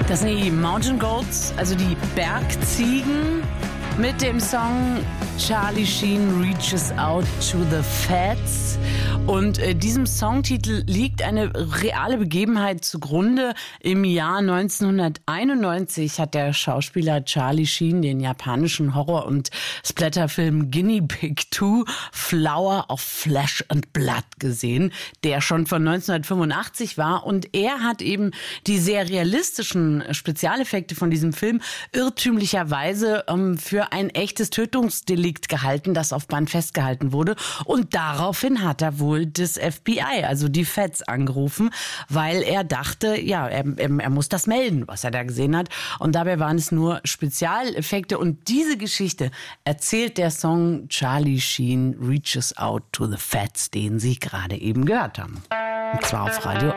Das sind die Mountain Goats, also die Bergziegen, mit dem Song Charlie Sheen Reaches Out to the Fats. Und diesem Songtitel liegt eine reale Begebenheit zugrunde. Im Jahr 1991 hat der Schauspieler Charlie Sheen den japanischen Horror- und Splatterfilm Guinea Pig 2 Flower of Flesh and Blood gesehen, der schon von 1985 war. Und er hat eben die sehr realistischen Spezialeffekte von diesem Film irrtümlicherweise für ein echtes Tötungsdelikt gehalten, das auf Band festgehalten wurde. Und daraufhin hat er wohl das FBI, also die Feds, angerufen, weil er dachte, ja, er muss das melden, was er da gesehen hat. Und dabei waren es nur Spezialeffekte. Und diese Geschichte erzählt der Song Charlie Sheen Reaches Out to the Fats, den Sie gerade eben gehört haben. Und zwar auf Radio